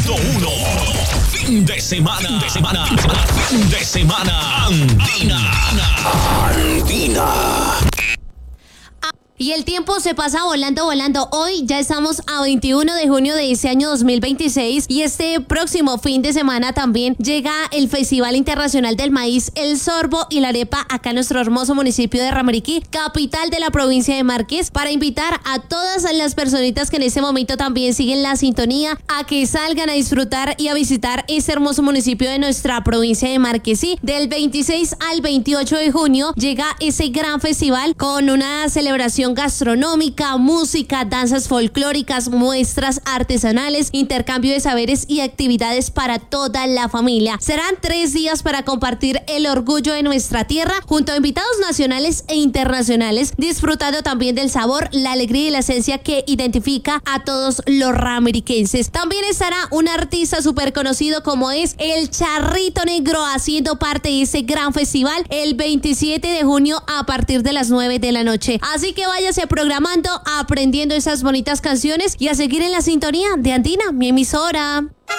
101. Fin de semana. Fin de semana. Andina. Y el tiempo se pasa volando. Hoy ya estamos a 21 de junio de ese año 2026 y este próximo fin de semana también llega el Festival Internacional del Maíz, el Sorbo y la Arepa acá en nuestro hermoso municipio de Ramariquí, capital de la provincia de Márquez, para invitar a todas las personitas que en este momento también siguen la sintonía a que salgan a disfrutar y a visitar este hermoso municipio de nuestra provincia de Marquesí. Del 26 al 28 de junio llega ese gran festival con una celebración gastronómica, música, danzas folclóricas, muestras artesanales, intercambio de saberes y actividades para toda la familia. Serán 3 días para compartir el orgullo de nuestra tierra junto a invitados nacionales e internacionales, disfrutando también del sabor, la alegría y la esencia que identifica a todos los ramiriquenses. También estará un artista súper conocido como es el Charrito Negro haciendo parte de ese gran festival el 27 de junio a partir de las 9 de la noche. Así que váyase programando, aprendiendo esas bonitas canciones y a seguir en la sintonía de Andina, mi emisora.